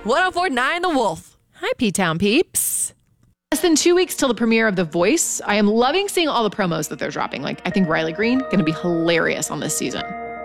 104.9 The Wolf. Hi, P-Town peeps. Less than 2 weeks till the premiere of The Voice. I am loving seeing all the promos that they're dropping. I think Riley Green going to be hilarious on this season.